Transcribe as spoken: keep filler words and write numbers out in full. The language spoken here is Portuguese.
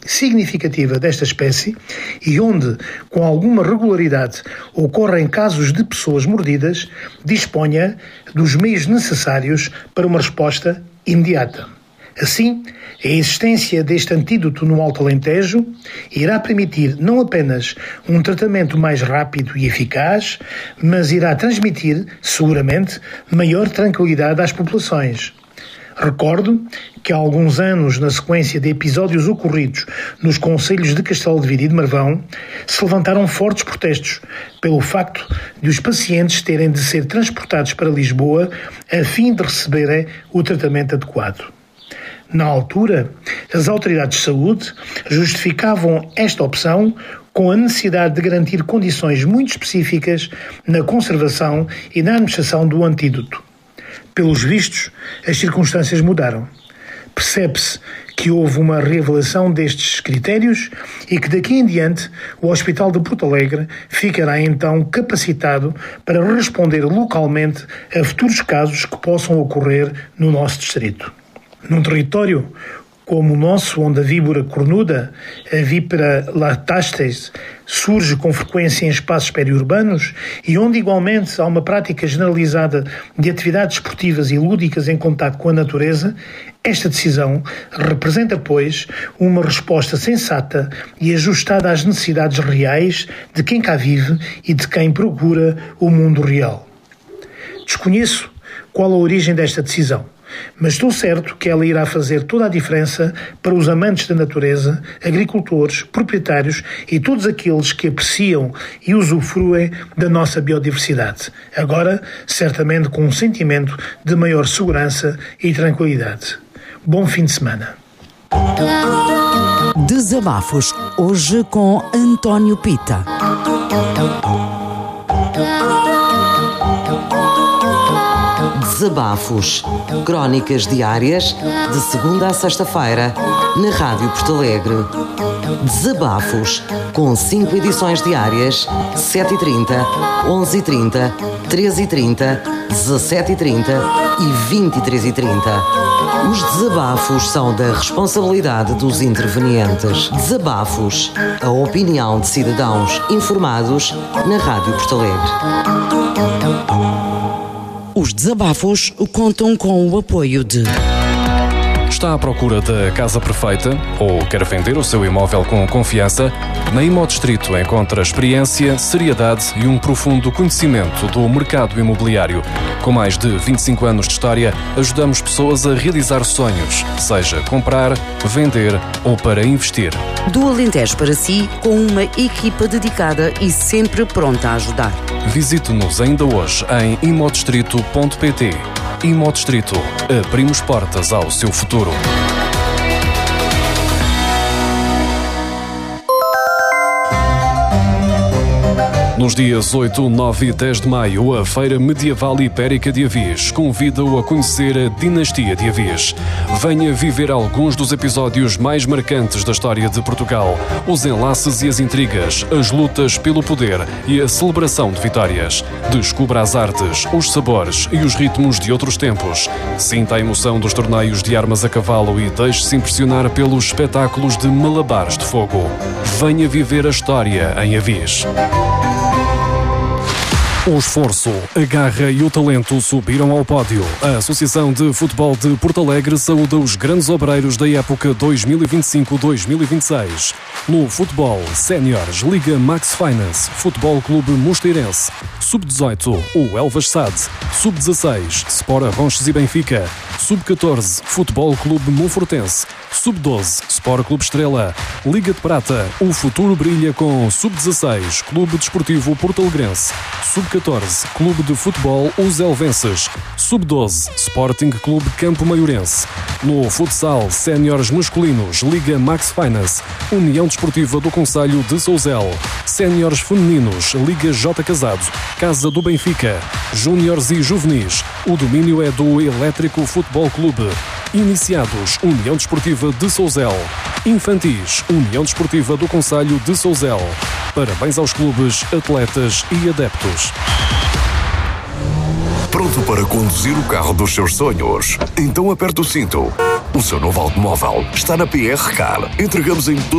significativa desta espécie e onde, com alguma regularidade, ocorrem casos de pessoas mordidas, disponha dos meios necessários para uma resposta imediata. Assim, a existência deste antídoto no Alto Alentejo irá permitir não apenas um tratamento mais rápido e eficaz, mas irá transmitir, seguramente, maior tranquilidade às populações. Recordo que há alguns anos, na sequência de episódios ocorridos nos concelhos de Castelo de Vide e de Marvão, se levantaram fortes protestos pelo facto de os pacientes terem de ser transportados para Lisboa a fim de receberem o tratamento adequado. Na altura, as autoridades de saúde justificavam esta opção com a necessidade de garantir condições muito específicas na conservação e na administração do antídoto. Pelos vistos, as circunstâncias mudaram. Percebe-se que houve uma reavaliação destes critérios e que daqui em diante o Hospital de Porto Alegre ficará então capacitado para responder localmente a futuros casos que possam ocorrer no nosso distrito. Num território como o nosso, onde a víbora cornuda, a Vipera lactastes, surge com frequência em espaços periurbanos e onde igualmente há uma prática generalizada de atividades esportivas e lúdicas em contato com a natureza, esta decisão representa, pois, uma resposta sensata e ajustada às necessidades reais de quem cá vive e de quem procura o mundo real. Desconheço qual a origem desta decisão, mas estou certo que ela irá fazer toda a diferença para os amantes da natureza, agricultores, proprietários e todos aqueles que apreciam e usufruem da nossa biodiversidade. Agora, certamente com um sentimento de maior segurança e tranquilidade. Bom fim de semana. Desabafos, hoje com António Pita. Desabafos, crónicas diárias, de segunda a sexta-feira, na Rádio Porto Alegre. Desabafos, com cinco edições diárias, sete e trinta, onze e trinta, treze e trinta, dezassete e trinta e vinte e três e trinta. Os desabafos são da responsabilidade dos intervenientes. Desabafos, a opinião de cidadãos informados na Rádio Porto Alegre. Os desabafos contam com o apoio de... Está à procura da casa perfeita ou quer vender o seu imóvel com confiança? Na Imodistrito encontra experiência, seriedade e um profundo conhecimento do mercado imobiliário. Com mais de vinte e cinco anos de história, ajudamos pessoas a realizar sonhos, seja comprar, vender ou para investir. Do Alentejo para si, com uma equipa dedicada e sempre pronta a ajudar. Visite-nos ainda hoje em imodistrito ponto pt. Imodistrito, abrimos portas ao seu futuro. Nos dias oito, nove e dez de maio, a Feira Medieval Ibérica de Avis convida-o a conhecer a Dinastia de Avis. Venha viver alguns dos episódios mais marcantes da história de Portugal, os enlaces e as intrigas, as lutas pelo poder e a celebração de vitórias. Descubra as artes, os sabores e os ritmos de outros tempos. Sinta a emoção dos torneios de armas a cavalo e deixe-se impressionar pelos espetáculos de malabares de fogo. Venha viver a história em Avis. O esforço, a garra e o talento subiram ao pódio. A Associação de Futebol de Porto Alegre saúda os grandes obreiros da época dois mil e vinte e cinco a dois mil e vinte e seis. No futebol, séniores, Liga Max Finance, Futebol Clube Mosteirense, sub dezoito, o Elvas S A D, sub dezasseis, Sport Arronches e Benfica, sub catorze, Futebol Clube Monfortense, sub doze, Sport Clube Estrela, Liga de Prata, o futuro brilha com sub dezasseis, Clube Desportivo Porto Alegrense, sub catorze, Clube de Futebol Os Elvenses, sub doze, Sporting Clube Campo Maiorense. No futsal, séniores masculinos, Liga Max Finance, União Desportiva do Concelho de Sousel, séniores femininos, Liga J Casado, Casa do Benfica, júniores e juvenis, o domínio é do Elétrico Futebol Clube. Iniciados, União Desportiva de Sousel. Infantis, União Desportiva do Concelho de Sousel. Parabéns aos clubes, atletas e adeptos. Pronto para conduzir o carro dos seus sonhos? Então aperte o cinto. O seu novo automóvel está na P R Car. Entregamos em